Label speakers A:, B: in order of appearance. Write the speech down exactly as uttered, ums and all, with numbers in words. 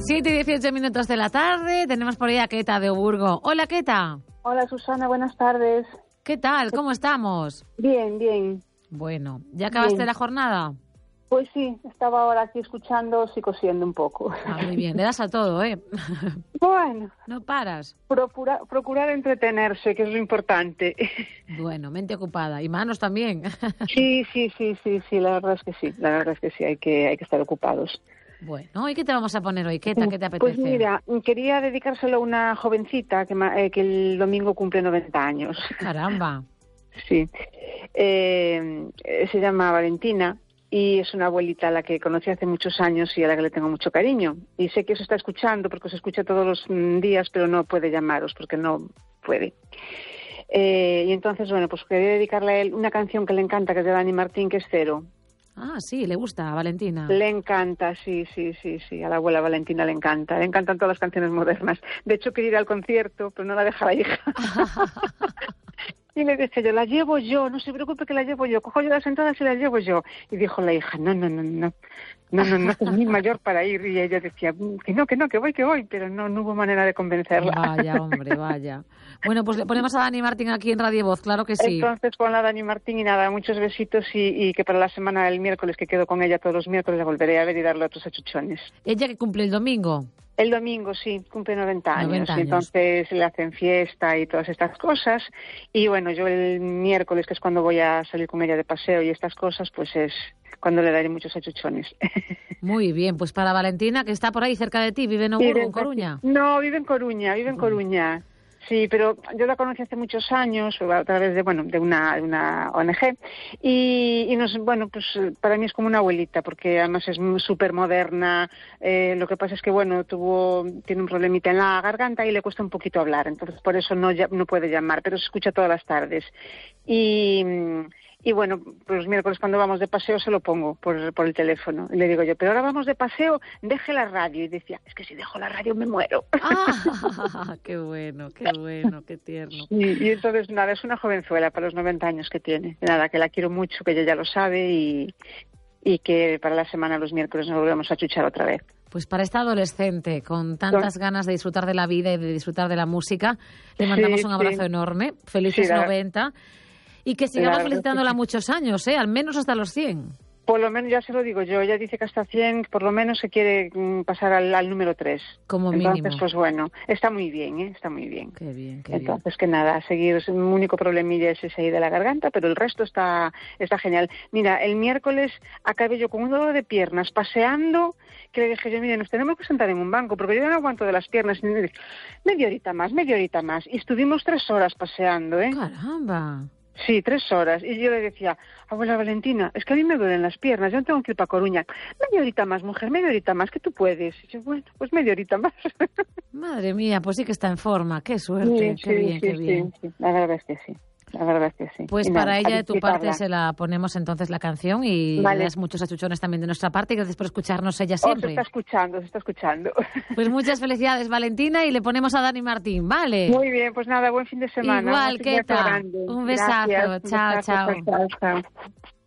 A: siete y dieciocho minutos de la tarde, tenemos por ahí a Keta de Oburgo. Hola, Keta.
B: Hola, Susana, buenas tardes.
A: ¿Qué tal? ¿Cómo estamos?
B: Bien, bien.
A: Bueno, ¿ya acabaste
B: Bien.
A: la jornada?
B: Pues sí, estaba ahora aquí escuchando y cosiendo un poco.
A: Ah, muy bien, le das a todo, ¿eh?
B: Bueno.
A: No paras.
B: Procura, procurar entretenerse, que es lo importante.
A: Bueno, mente ocupada. Y manos también.
B: Sí, sí, sí, sí, sí, la verdad es que sí. La verdad es que sí, hay que, hay que estar ocupados.
A: Bueno, ¿y qué te vamos a poner hoy, Keta? ¿Qué te apetece?
B: Pues mira, quería dedicárselo a una jovencita que, eh, que el domingo cumple noventa años.
A: Caramba.
B: Sí. Eh, se llama Valentina. Y es una abuelita a la que conocí hace muchos años y a la que le tengo mucho cariño. Y sé que os está escuchando porque os escucha todos los mm, días, pero no puede llamaros porque no puede. Eh, y entonces, bueno, pues quería dedicarle a él una canción que le encanta, que es de Dani Martín, que es Cero.
A: Ah, sí, le gusta a Valentina.
B: Le encanta, sí, sí, sí, sí. A la abuela Valentina le encanta. Le encantan todas las canciones modernas. De hecho, quería ir al concierto, pero no la deja la hija. Y le dije yo, la llevo yo, no se preocupe que la llevo yo, cojo yo las entradas y las llevo yo. Y dijo la hija, no, no, no, no, no, no, no, es muy mayor para ir. Y ella decía, que no, que no, que voy, que voy, pero no, no hubo manera de convencerla.
A: Vaya, hombre, vaya. Bueno, pues le ponemos a Dani Martín aquí en Radio Voz, claro que sí.
B: Entonces pon a Dani Martín y nada, muchos besitos y, y que para la semana del miércoles, que quedo con ella todos los miércoles, la volveré a ver y darle otros achuchones.
A: ¿Ella que cumple el domingo?
B: El domingo, sí, cumple noventa años,
A: noventa años.
B: Y entonces le hacen fiesta y todas estas cosas. Y bueno, yo el miércoles, que es cuando voy a salir con ella de paseo y estas cosas, pues es cuando le daré muchos achuchones.
A: Muy bien, pues para Valentina, que está por ahí cerca de ti, ¿vive en Oburgo, en Coruña?
B: No, vive en Coruña, vive en Coruña. Sí, pero yo la conocí hace muchos años a través de, bueno, de una, de una O N Ge y, y nos, bueno, pues para mí es como una abuelita porque además es súper moderna. Eh, lo que pasa es que, bueno, tuvo, tiene un problemita en la garganta y le cuesta un poquito hablar, entonces por eso no, no puede llamar, pero se escucha todas las tardes. Y... Y bueno, pues los miércoles cuando vamos de paseo se lo pongo por, por el teléfono. Y le digo yo, pero ahora vamos de paseo, deje la radio. Y decía, es que si dejo la radio me muero.
A: Ah, qué bueno, qué bueno, qué tierno.
B: Y, y entonces, nada, es una jovenzuela para los noventa años que tiene. Nada, que la quiero mucho, que ella ya lo sabe y, y que para la semana, los miércoles, nos volvemos a chuchar otra vez.
A: Pues para esta adolescente, con tantas
B: ¿No?
A: ganas de disfrutar de la vida y de disfrutar de la música, le mandamos
B: sí,
A: un abrazo
B: sí.
A: enorme. Felices
B: sí, la...
A: noventa. Y que sigamos felicitándola muchos años, ¿eh? Al menos hasta los cien.
B: Por lo menos, ya se lo digo yo, ella dice que hasta cien, por lo menos se quiere pasar al, al número tres.
A: Como
B: Entonces,
A: mínimo.
B: pues bueno, está muy bien, ¿eh? Está muy bien.
A: Qué bien, qué
B: Entonces,
A: bien.
B: que nada, seguir, un único problemilla es ese ahí de la garganta, pero el resto está, está genial. Mira, el miércoles acabé yo con un dolor de piernas, paseando, que le dije yo, mire, nos tenemos que sentar en un banco, porque yo no aguanto de las piernas. Y me dije, media horita más, media horita más. Y estuvimos tres horas paseando, ¿eh?
A: Caramba.
B: Sí, tres horas. Y yo le decía, abuela Valentina, es que a mí me duelen las piernas, yo no tengo que ir para Coruña. Media horita más, mujer, media horita más, que tú puedes. Y yo, bueno, pues media horita más.
A: Madre mía, pues sí que está en forma. Qué suerte,
B: Sí,
A: qué
B: sí,
A: bien,
B: sí,
A: qué bien.
B: Sí, sí. La verdad es que sí. La verdad es que sí.
A: Pues
B: Y
A: para
B: nada,
A: ella,
B: a
A: de tu parte,
B: disfrutarla.
A: se la ponemos entonces la canción y
B: Vale.
A: le das muchos achuchones también de nuestra parte. Y gracias por escucharnos ella
B: Oh, se
A: siempre.
B: está escuchando, se está escuchando.
A: Pues muchas felicidades, Valentina, y le ponemos a Dani Martín, ¿vale?
B: Muy bien, pues nada, buen fin de semana.
A: Igual,
B: Un
A: ¿qué
B: beso
A: tal?
B: grande.
A: Un besazo.
B: Gracias,
A: Chao,
B: un besazo,
A: chao.
B: chao, chao.